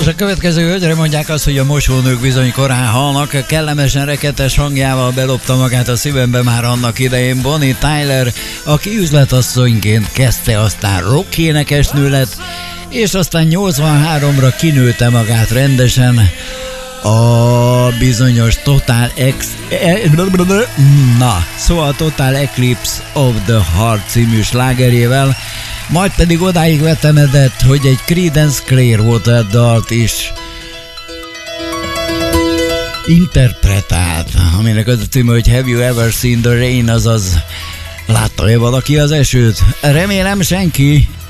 És a következő hölgyre mondják azt, hogy a mosónők bizony korán halnak. Kellemesen reketes hangjával belopta magát a szívembe már annak idején Bonnie Tyler, aki üzletasszonyként kezdte, aztán rock énekesnő lett, és aztán 83-ra kinőtte magát rendesen a bizonyos Total Eclipse of the Heart című slágerjével, majd pedig odáig vetemedett, hogy egy Creedence Clearwater dalt is interpretált, aminek az a címe, hogy Have You Ever Seen the Rain, azaz látta-e valaki az esőt? Remélem senki.